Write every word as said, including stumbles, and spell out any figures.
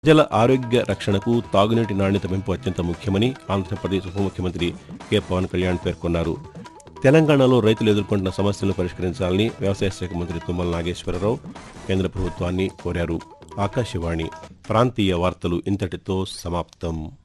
ప్రజల ఆరోగ్య రక్షణకు తాగునీటి నాణ్యత పెంపు అత్యంత ముఖ్యమని ఆంధ్రప్రదేశ్ ఉప ముఖ్యమంత్రి కె పవన్ కళ్యాణ్ పేర్కొన్నారు. తెలంగాణలో రైతులు ఎదుర్కొంటున్న సమస్యలను పరిష్కరించాలని వ్యవసాయ శాఖ మంత్రి తుమ్మల నాగేశ్వరరావు కేంద్ర ప్రభుత్వాన్ని కోరారు. ఆకాశవాణి ప్రాంతీయ వార్తలు ఇంతటితో సమాప్తం.